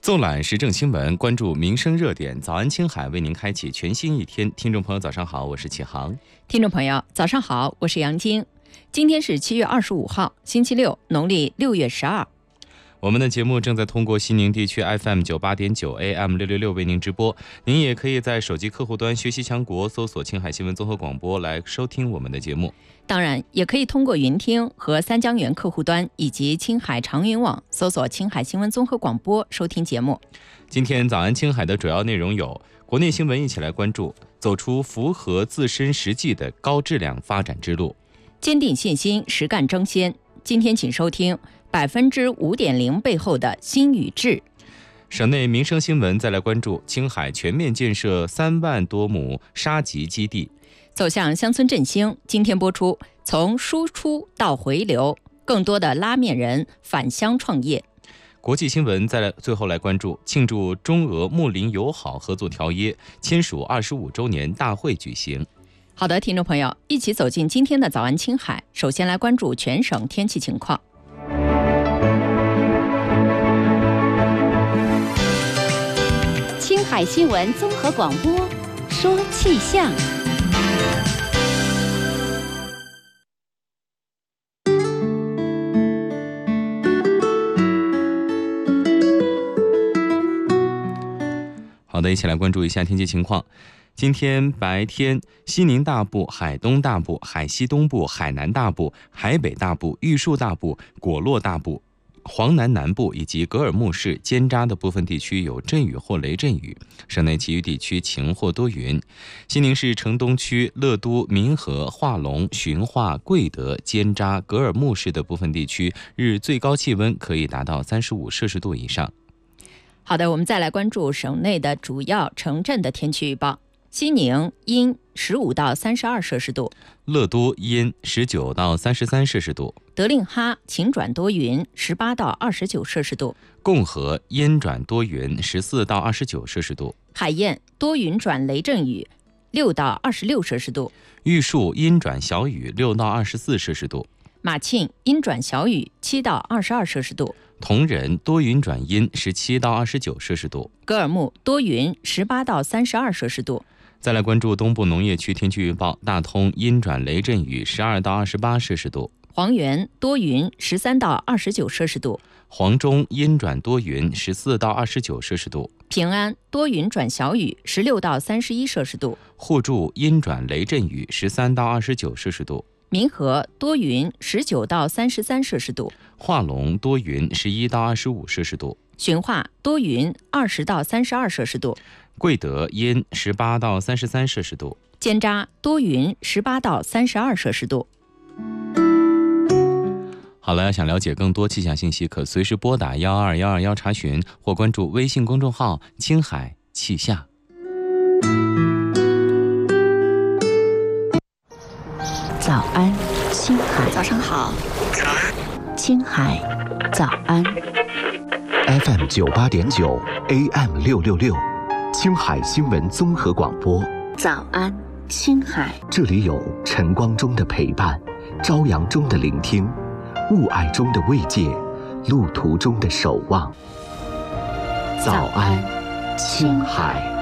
纵览时政新闻，关注民生热点。早安青海为您开启全新一天。听众朋友早上好，我是启航。 听众朋友早上好，我是杨晶。今天是7月25号，星期六，农历6月12。 我们的节目正在通过西宁地区 FM 98.9 AM 666为您直播，您也可以在手机客户端学习强国搜索青海新闻综合广播来收听我们的节目。 当然也可以通过云听和三江源客户端以及青海长云网搜索青海新闻综合广播收听节目。 今天早安青海的主要内容有：国内新闻一起来关注，走出符合自身实际的高质量发展之路， 坚定信心，实干争先。今天请收听5.0%背后的心与智。 省内民生新闻再来关注，青海全面建设3万多亩沙集基地， 走向乡村振兴。今天播出，从输出到回流，更多的拉面人返乡创业。 国际新闻再来最后来关注，庆祝中俄睦邻友好合作条约签署25周年大会举行。 好的，听众朋友，一起走进今天的早安青海。首先来关注全省天气情况。 青海新闻综合广播说气象。 好的，一起来关注一下天气情况。今天白天，西宁大部、海东大部、海西东部、海南大部、海北大部、玉树大部、果洛大部、黄南南部以及格尔木市、尖扎的部分地区有阵雨或雷阵雨，省内其余地区晴或多云。西宁市城东区、乐都、民和、化龙、循化、贵德、尖扎、格尔木市的部分地区日最高气温可以达到35摄氏度以上。 好的，我们再来关注省内的主要城镇的天气预报。西宁阴15到32摄氏度， 乐都阴19到33摄氏度， 德令哈晴转多云18到29摄氏度， 共和阴转多云14到29摄氏度， 海晏多云转雷阵雨6到26摄氏度， 玉树阴转小雨6到24摄氏度， 马庆阴转小雨7到22摄氏度， 铜仁多云转阴17到29摄氏度， 格尔木多云18到32摄氏度。 再来关注东部农业区天气预报，大通阴转雷阵雨12到28摄氏度， 黄原多云13到29摄氏度， 黄中阴转多云14到29摄氏度， 平安多云转小雨16到31摄氏度， 互助阴转雷阵雨13到29摄氏度， 民和多云19到33摄氏度， 化龙多云11到25摄氏度， 循化多云20到32摄氏度， 贵德阴18到33摄氏度， 尖扎多云18到32摄氏度。 好了，想了解更多气象信息，可随时拨打12121查询，或关注微信公众号青海气象。 早安，青海。 早上好。 青海，早安。 FM 98.9 AM 666，青海新闻综合广播。 早安，青海。 这里有晨光中的陪伴，朝阳中的聆听，雾霭中的慰藉，路途中的守望。早安，青海。